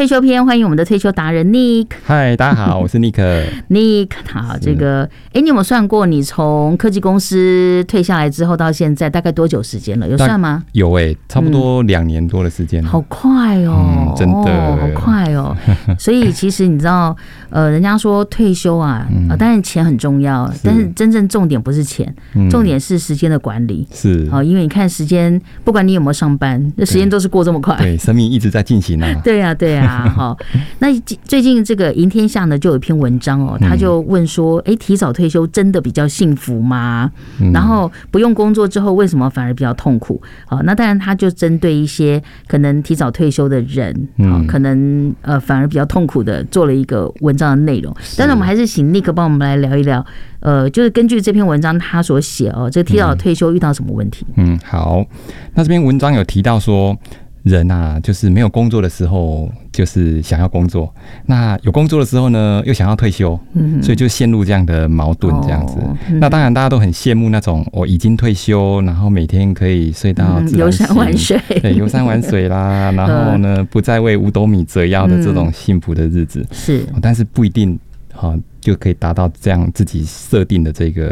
退休篇，欢迎我们的退休达人 Nick。 嗨，大家好，我是 Nick。Nick， 好，这个，你有没有算过你从科技公司退下来之后到现在大概多久时间了？有算吗？ 有差不多2年多的时间。 好快哦， 真的， 好快哦。所以其实你知道，人家说退休啊，当然钱很重要，但是真正重点不是钱，重点是时间的管理。 是， 因为你看时间，不管你有没有上班，这时间都是过这么快。 对，生命一直在进行啊。 对啊，对啊。好，那最近这个《赢天下》呢，就有一篇文章哦，他就问说，提早退休真的比较幸福吗？然后不用工作之后，为什么反而比较痛苦？好，那当然他就针对一些可能提早退休的人，可能反而比较痛苦的做了一个文章的内容。但是我们还是请 Nick 帮我们来聊一聊，就是根据这篇文章他所写这个提早退休遇到什么问题？ 好，那这篇文章有提到说，人啊，就是没有工作的时候，就是想要工作；那有工作的时候呢，又想要退休，所以就陷入这样的矛盾，这样子。那当然，大家都很羡慕那种我已经退休，然后每天可以睡到自然醒， 游山玩水， 对，游山玩水啦，然后呢，不再为五斗米折腰的这种幸福的日子。 是， 但是不一定就可以达到这样自己设定的这个